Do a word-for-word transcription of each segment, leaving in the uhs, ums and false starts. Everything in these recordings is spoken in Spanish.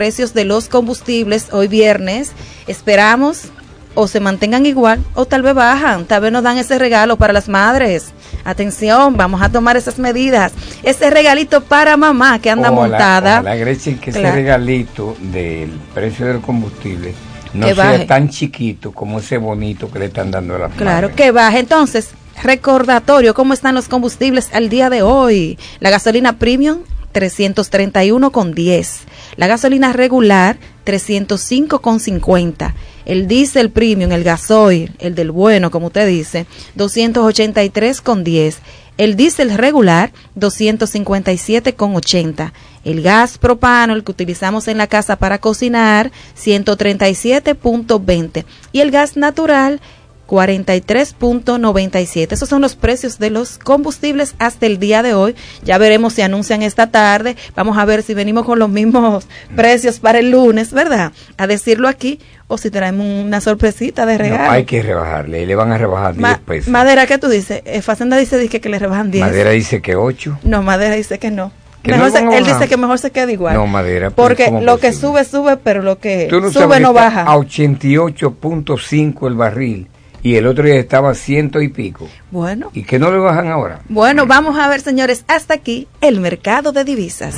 precios de los combustibles hoy viernes. Esperamos o se mantengan igual o tal vez bajan, tal vez nos dan ese regalo para las madres. Atención, vamos a tomar esas medidas. Ese regalito para mamá que anda ojalá, montada. Ojalá, Gretchen, que claro, ese regalito del precio del combustible no que sea baje, tan chiquito como ese bonito que le están dando a las claro, madres. Que baje. Entonces, recordatorio, ¿cómo están los combustibles al día de hoy? La gasolina premium, trescientos treinta y uno con diez. La gasolina regular, trescientos cinco con cincuenta. El diésel premium, el gasoil, el del bueno, como usted dice, doscientos ochenta y tres con diez. El diésel regular, doscientos cincuenta y siete con ochenta. El gas propano, el que utilizamos en la casa para cocinar, ciento treinta y siete punto veinte. Y el gas natural, cuarenta y tres punto noventa y siete. Esos son los precios de los combustibles hasta el día de hoy. Ya veremos si anuncian esta tarde. Vamos a ver si venimos con los mismos precios para el lunes, ¿verdad? A decirlo aquí, o si traemos una sorpresita de regalo. No, hay que rebajarle, le van a rebajar diez Ma- pesos. Madera, ¿qué tú dices? Eh, Facenda dice, dice que le rebajan diez. Madera dice que ocho. No, Madera dice que no. ¿Que Mejor no se, van a él bajar? dice que mejor se quede igual. No, Madera. Porque lo que posible? sube, sube, pero lo que ¿Tú no sube sabes no que está baja. a ochenta y ocho punto cinco el barril y el otro día estaba a ciento y pico. Bueno. ¿Y que no le bajan ahora? Bueno, vamos a ver, señores, hasta aquí el mercado de divisas.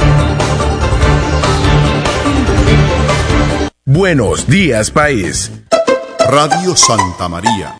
Buenos días, país. Radio Santa María.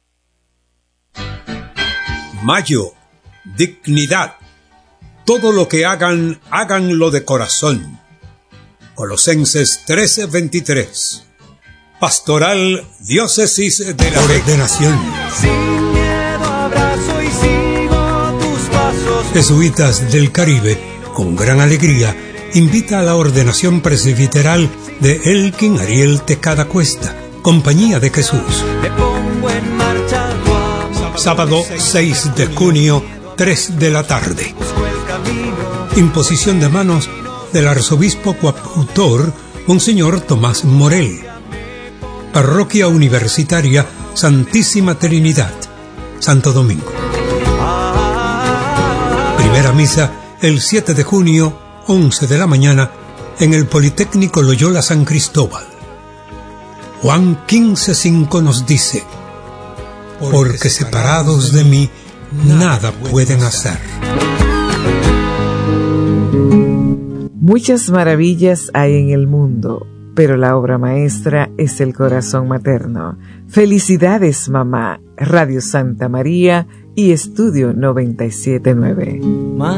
Mayo, dignidad. Todo lo que hagan, háganlo de corazón. Colosenses trece veintitrés. Pastoral Diócesis de la Ordenación. Sin miedo abrazo y sigo tus pasos. Jesuitas del Caribe, con gran alegría, invita a la ordenación presbiteral de Elkin Ariel Tecada Cuesta, Compañía de Jesús. Te pongo en marcha tu amor. Sábado seis de junio, tres de la tarde. Imposición de manos del arzobispo coautor, Monseñor Tomás Morel. Parroquia Universitaria Santísima Trinidad, Santo Domingo. Primera misa el siete de junio, once de la mañana, en el Politécnico Loyola San Cristóbal. Juan quince cinco nos dice: porque separados de mí, nada pueden hacer. Muchas maravillas hay en el mundo, pero la obra maestra es el corazón materno. Felicidades, mamá. Radio Santa María y Estudio noventa y siete nueve.